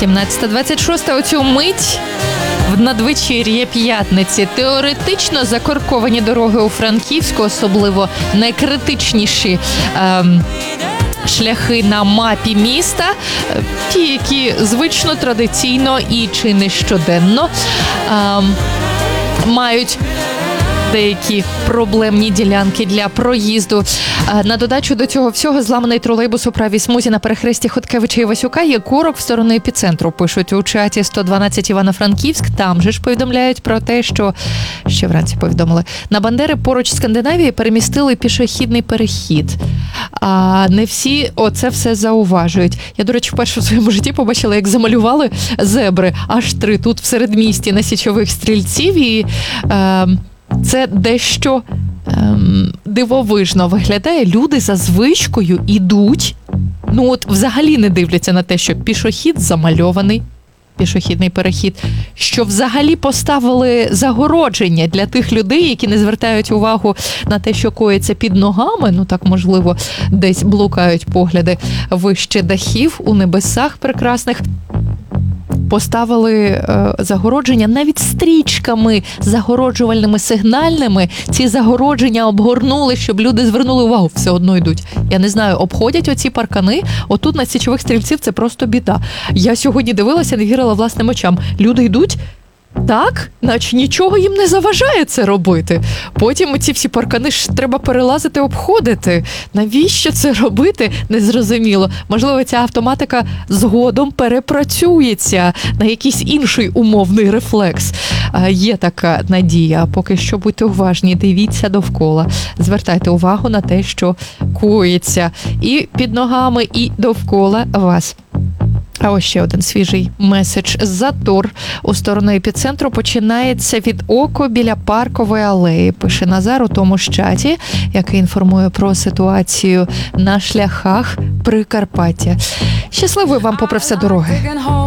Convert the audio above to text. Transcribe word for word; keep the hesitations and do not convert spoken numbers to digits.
сімнадцяте двадцять шосте. Оцю мить в надвечір'я п'ятниці теоретично закорковані дороги у Франківську, особливо найкритичніші ем, шляхи на мапі міста, ті, які звично, традиційно і чи не щоденно ем, мають деякі проблемні ділянки для проїзду. На додачу до цього всього зламаний тролейбус у правій смузі на перехресті Хоткевича і Васюка є корок в сторону епіцентру, пишуть у чаті сто дванадцять Івано-Франківськ. Там же ж повідомляють про те, що ще вранці повідомили. На Бандери поруч Скандинавії перемістили пішохідний перехід. А не всі оце все зауважують. Я, до речі, вперше в своєму житті побачила, як замалювали зебри аж три тут в середмісті на Січових Стрільців. І е, це дещо ем, дивовижно виглядає. Люди за звичкою ідуть, ну от взагалі не дивляться на те, що пішохід замальований, пішохідний перехід, що взагалі поставили загородження для тих людей, які не звертають увагу на те, що коїться під ногами, ну так, можливо, десь блукають погляди вище дахів у небесах прекрасних. Поставили е, загородження навіть стрічками загороджувальними сигнальними. Ці загородження обгорнули, щоб люди звернули увагу. Все одно йдуть. Я не знаю, обходять оці паркани. Отут на Січових Стрільців це просто біда. Я сьогодні дивилася, не вірила власним очам. Люди йдуть так, наче нічого їм не заважає це робити. Потім ці всі паркани ж треба перелазити, обходити. Навіщо це робити? Незрозуміло. Можливо, ця автоматика згодом перепрацюється на якийсь інший умовний рефлекс. Є така надія. Поки що будьте уважні, дивіться довкола. Звертайте увагу на те, що коїться і під ногами, і довкола вас. А ось ще один свіжий меседж. Затор у сторону епіцентру починається від Око біля Паркової алеї, пише Назар у тому ж чаті, який інформує про ситуацію на шляхах Прикарпаття. Щасливої вам, попри все, дороги!